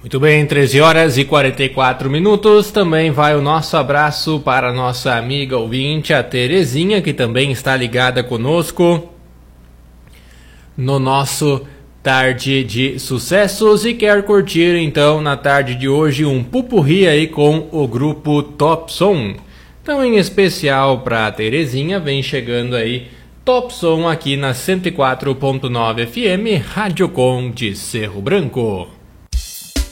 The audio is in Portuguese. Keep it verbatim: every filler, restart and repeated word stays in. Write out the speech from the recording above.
Muito bem, treze horas e quarenta e quatro minutos. Também vai o nosso abraço para a nossa amiga ouvinte, a Terezinha, que também está ligada conosco no nosso Tarde de Sucessos e quer curtir então na tarde de hoje um pupurri aí com o grupo Top Som. Então, em especial para a Terezinha, vem chegando aí Top Som aqui na cento e quatro ponto nove F M, Rádio Com de Cerro Branco.